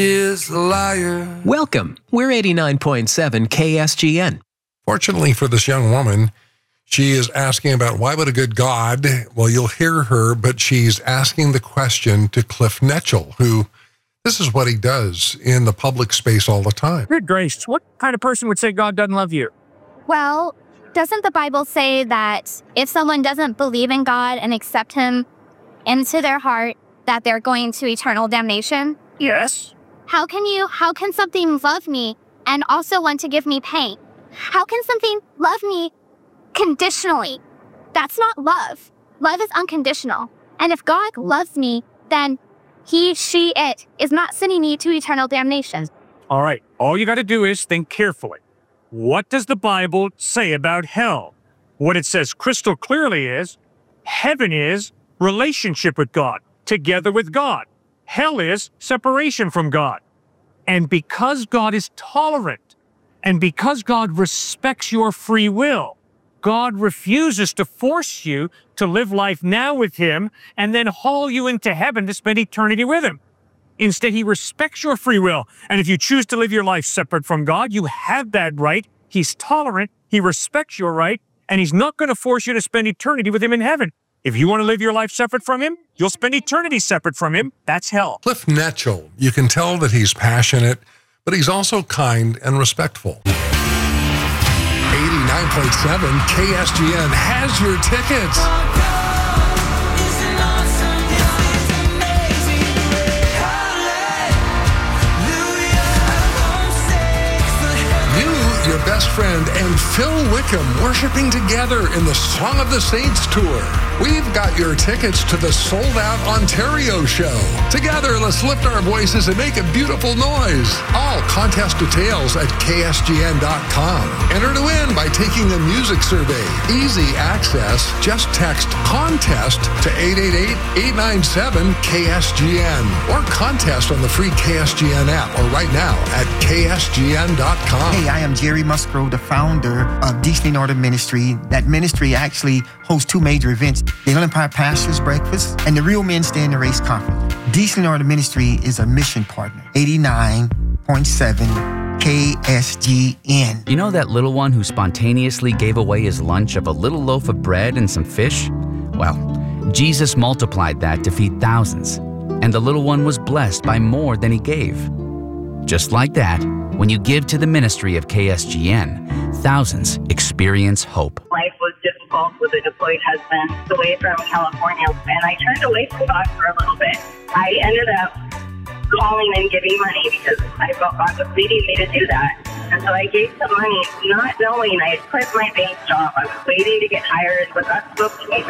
is a liar. Welcome. We're 89.7 KSGN. Fortunately for this young woman, she is asking about why would a good God? Well, you'll hear her, but she's asking the question to Cliff Netchell, who this is what he does in the public space all the time. Good gracious, what kind of person would say God doesn't love you? Well, doesn't the Bible say that if someone doesn't believe in God and accept him into their heart, that they're going to eternal damnation? Yes. How can something love me and also want to give me pain? How can something love me conditionally? That's not love. Love is unconditional. And if God loves me, then he, she, it is not sending me to eternal damnation. All right, all you got to do is think carefully. What does the Bible say about hell? What it says crystal clearly is, heaven is relationship with God, together with God. Hell is separation from God. And because God is tolerant, and because God respects your free will, God refuses to force you to live life now with him and then haul you into heaven to spend eternity with him. Instead, he respects your free will. And if you choose to live your life separate from God, you have that right. He's tolerant. He respects your right. And he's not going to force you to spend eternity with him in heaven. If you want to live your life separate from him, you'll spend eternity separate from him. That's hell. Cliff Netchell, you can tell that he's passionate, but he's also kind and respectful. 89.7 KSGN has your tickets. Your best friend and Phil Wickham worshiping together in the Song of the Saints tour. We've got your tickets to the sold-out Ontario show. Together, let's lift our voices and make a beautiful noise. All contest details at ksgn.com. Enter to win by taking a music survey. Easy access. Just text contest to 888-897-KSGN or contest on the free KSGN app or right now at ksgn.com. Hey, I am Jerry Musgrove, the founder of Decently Ordered Ministry. That ministry actually hosts two major events, the Empire Pastors Breakfast and the Real Men Stay in the Race Conference. Decently Ordered Ministry is a mission partner. 89.7 KSGN. You know that little one who spontaneously gave away his lunch of a little loaf of bread and some fish? Well, Jesus multiplied that to feed thousands, and the little one was blessed by more than he gave. Just like that, when you give to the ministry of KSGN, thousands experience hope. Life was difficult with a deployed husband away from California, and I turned away from God for a little bit. I ended up calling and giving money because I felt God was leading me to do that. And so I gave some money, not knowing I had quit my bank job. I was waiting to get hired, but God spoke to me